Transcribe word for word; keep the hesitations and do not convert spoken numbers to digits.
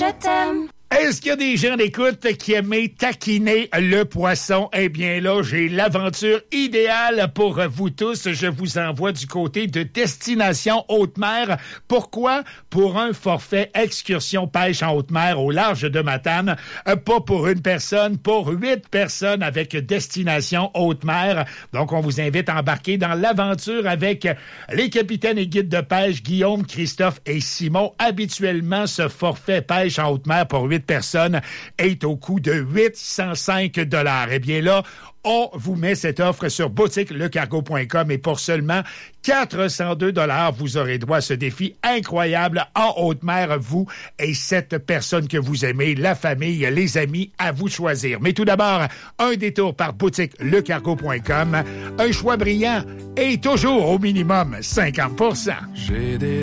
je t'aime. Est-ce qu'il y a des gens d'écoute qui aimaient taquiner le poisson? Eh bien là, j'ai l'aventure idéale pour vous tous. Je vous envoie du côté de Destination Haute-Mer. Pourquoi? Pour un forfait excursion pêche en haute-mer au large de Matane. Pas pour une personne, pour huit personnes avec Destination Haute-Mer. Donc, on vous invite à embarquer dans l'aventure avec les capitaines et guides de pêche Guillaume, Christophe et Simon. Habituellement, ce forfait pêche en haute-mer pour huit personnes est au coût de huit cent cinq dollars. Eh bien là, on vous met cette offre sur boutique le cargo point com et pour seulement quatre cent deux dollars, vous aurez droit à ce défi incroyable en haute mer, vous et cette personne que vous aimez, la famille, les amis, à vous de choisir. Mais tout d'abord, un détour par boutique le cargo point com, un choix brillant et toujours au minimum cinquante pour cent. J'ai des